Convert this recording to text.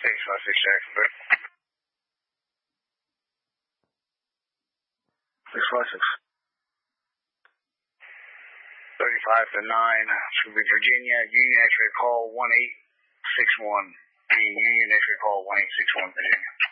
656 Jacksonville. 656. 35 to 9, should be Virginia, Union X-ray call 1861. Union X-ray call 1861, Virginia.